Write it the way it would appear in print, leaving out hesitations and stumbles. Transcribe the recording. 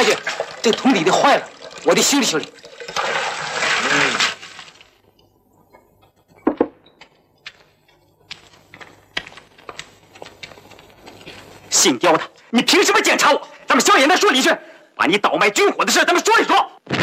太君，这个桶底的坏了，我得修理修理。姓刁的，你凭什么检查我？咱们萧衍那说理去，把你倒卖军火的事，咱们说一说。